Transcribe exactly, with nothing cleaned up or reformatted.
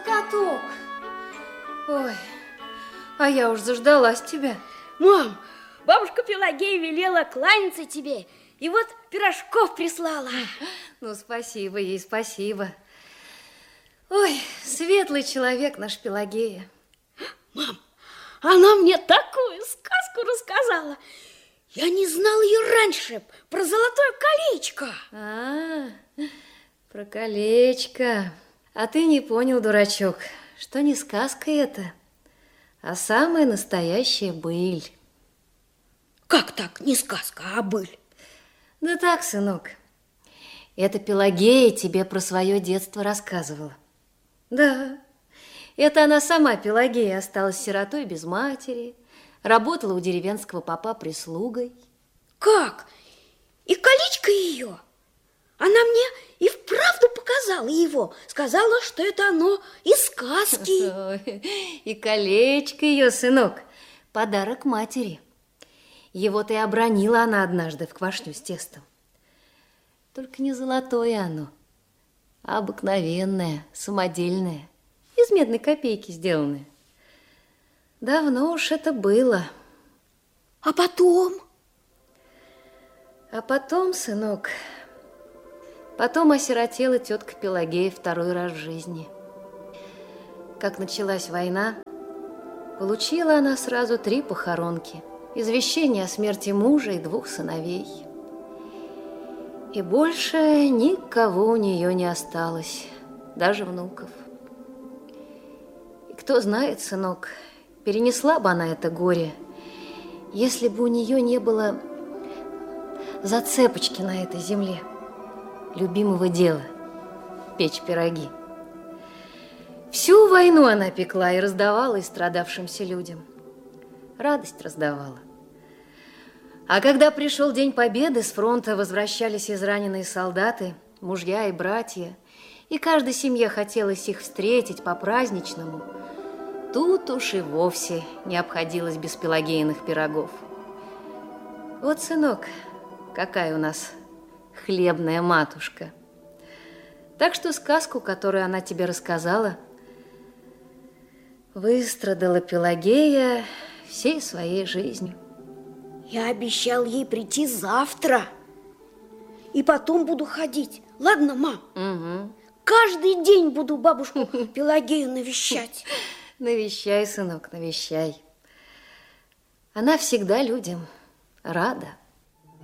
каток. Ой, а я уж заждалась тебя. Мам, бабушка Пелагея велела кланяться тебе, и вот пирожков прислала. Ну, спасибо ей, спасибо. Ой, светлый человек наш Пелагея. Мам, она мне такую сказку рассказала. Я не знала ее раньше, про золотое колечко. А, про колечко. А ты не понял, дурачок, что не сказка это, а самая настоящая быль. Как так, не сказка, а быль? Да так, сынок, это Пелагея тебе про свое детство рассказывала. Да, это она сама, Пелагея, осталась сиротой без матери, работала у деревенского попа прислугой. Как? И колечко ее? Она мне и вправду показала его, сказала, что это оно из сказки. И колечко ее, сынок, подарок матери. Его-то и обронила она однажды в квашню с тестом. Только не золотое оно, а обыкновенное, самодельное, из медной копейки сделанное. Давно уж это было. А потом? А потом, сынок, потом осиротела тетка Пелагея второй раз в жизни. Как началась война, получила она сразу три похоронки, извещение о смерти мужа и двух сыновей. И больше никого у нее не осталось, даже внуков. И кто знает, сынок, перенесла бы она это горе, если бы у нее не было зацепочки на этой земле, любимого дела – печь пироги. Всю войну она пекла и раздавала истрадавшимся людям. Радость раздавала. А когда пришел День Победы, с фронта возвращались израненные солдаты, мужья и братья, и каждой семье хотелось их встретить по-праздничному, тут уж и вовсе не обходилось без пелагеиных пирогов. Вот, сынок, какая у нас хлебная матушка. Так что сказку, которую она тебе рассказала, выстрадала Пелагея всей своей жизнью. Я обещал ей прийти завтра. И потом буду ходить. Ладно, мам? Угу. Каждый день буду бабушку Пелагею навещать. Навещай, сынок, навещай. Она всегда людям рада.